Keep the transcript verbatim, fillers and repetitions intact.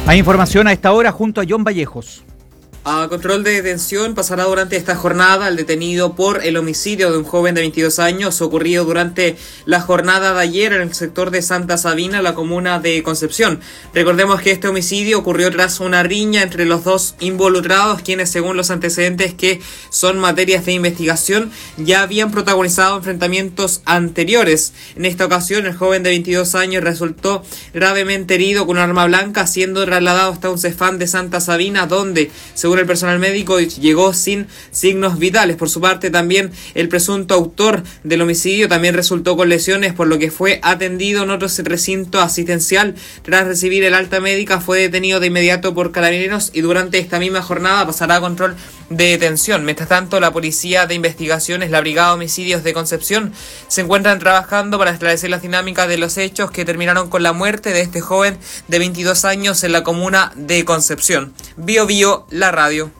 Hay información a esta hora junto a John Vallejos. A control de detención pasará durante esta jornada el detenido por el homicidio de un joven de veintidós años ocurrido durante la jornada de ayer en el sector de Santa Sabina, la comuna de Concepción. Recordemos que este homicidio ocurrió tras una riña entre los dos involucrados, quienes según los antecedentes que son materias de investigación ya habían protagonizado enfrentamientos anteriores. En esta ocasión el joven de veintidós años resultó gravemente herido con un arma blanca, siendo trasladado hasta un Cefam de Santa Sabina, donde según el personal médico llegó sin signos vitales. Por su parte, también el presunto autor del homicidio también resultó con lesiones, por lo que fue atendido en otro recinto asistencial. Tras recibir el alta médica, fue detenido de inmediato por carabineros y durante esta misma jornada pasará a control de detención. Mientras tanto, la Policía de Investigaciones, la Brigada de Homicidios de Concepción, se encuentran trabajando para esclarecer las dinámicas de los hechos que terminaron con la muerte de este joven de veintidós años en la comuna de Concepción. Bio Bio, la radio.